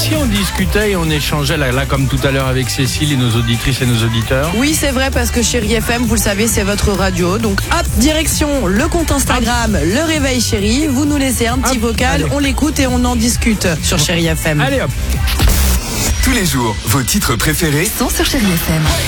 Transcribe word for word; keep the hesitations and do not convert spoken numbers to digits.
si on discutait et on échangeait là, là comme tout à l'heure avec Cécile et nos auditrices et nos auditeurs? Oui, c'est vrai, parce que Chérie F M, vous le savez, c'est votre radio. Donc hop, direction le compte Instagram, le réveil chéri. Vous nous laissez un petit Hop, vocal, allez. on l'écoute et on en discute sur Chérie F M. Allez hop. Tous les jours, vos titres préférés Sont sur Chérie F M.